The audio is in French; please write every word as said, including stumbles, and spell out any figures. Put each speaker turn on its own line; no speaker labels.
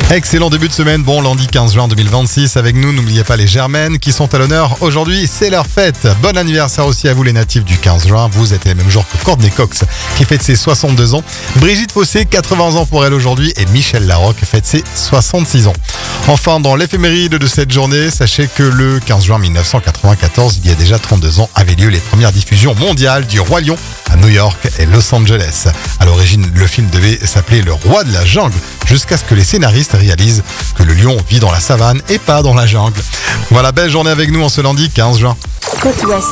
Excellent début de semaine, bon lundi quinze juin deux mille vingt-six avec nous, n'oubliez pas les Germaines qui sont à l'honneur aujourd'hui, c'est leur fête. Bon anniversaire aussi à vous les natifs du quinze juin, vous êtes les mêmes jours que Courtney Cox qui fête ses soixante-deux ans, Brigitte Fossé, quatre-vingts ans pour elle aujourd'hui et Michel Larocque fête ses soixante-six ans. Enfin, dans l'éphéméride de cette journée, sachez que le quinze juin mille neuf cent quatre-vingt-quatorze, il y a déjà trente-deux ans, avaient lieu les premières diffusions mondiales du Roi Lion à New York et Los Angeles. À l'origine, le film devait s'appeler Le Roi de la Jungle, jusqu'à ce que les scénaristes réalisent que le lion vit dans la savane et pas dans la jungle. Voilà, belle journée avec nous en ce lundi quinze juin.
Côte Ouest.